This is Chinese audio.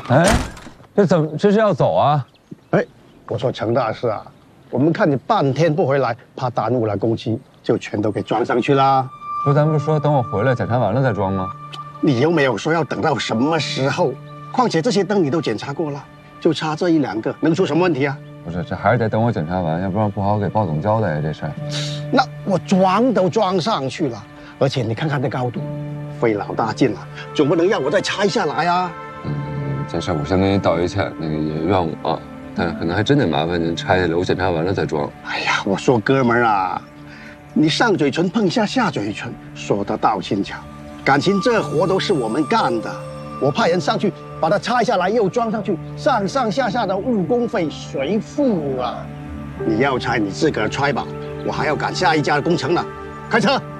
哎，这是要走啊？ 哎，我说陈大师啊，我们看你半天不回来，怕耽误了工期，就全都给装上去啦。 不是咱不是说等我回来检查完了再装吗？ 你又没有说要等到什么时候？况且这些灯你都检查过了，就差这一两个，能出什么问题啊？ 不是，这还是得等我检查完，要不然不好给鲍总交代呀这事儿。 那我装都装上去了，而且你看看这高度，费老大劲了，总不能让我再拆下来啊。 这事儿我先跟你道一歉，那个也怨我，但是可能还真得麻烦您拆下来，我检查完了再装。 哎呀，我说哥们儿啊，你上嘴唇碰下下嘴唇，说得道轻巧，感情这活都是我们干的，我派人上去把它拆下来又装上去，上上下下的误工费谁付啊？你要拆你自个儿拆吧，我还要赶下一家的工程呢，开车。